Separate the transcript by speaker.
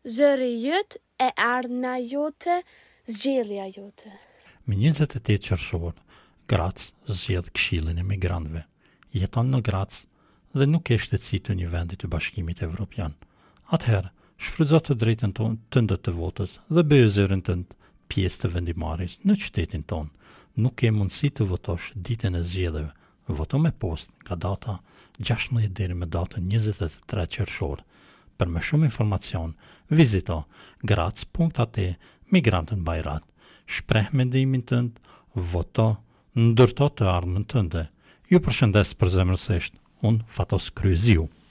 Speaker 1: zëri jëtë e ardhmja jote, zgjedhja jote.
Speaker 2: Me 28 qershor, Graz zgjedh Këshillin e Migrantëve. Jeton në Graz dhe nuk ke shtetësi të një vendi të Bashkimit Evropian. Atëherë, shfrytëzo të drejtën tënde të votës dhe bëje zërin tënd pjesë të vendimarrjes në qytetin tonë. Nuk ke mundësi të votosh ditën e zgjedhjeve. Voto me postë nga data 16 deri me datën 23 qershor. Për më shumë informacion, vizito graz.at Migrantën Bajrat. Shpreh mendimin tënd, voto, ndërto të ardhmen tënde. Ju përshëndes përzemërsisht, unë Fatos Kryziu.